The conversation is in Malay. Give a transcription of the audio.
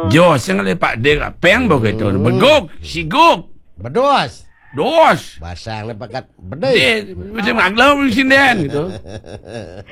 Jos yang lepak dia peng begitu. Beguk, siguk. Berdos. Dos. Bahasa yang lepakat Dia bedai. macam aglau di sini gitu.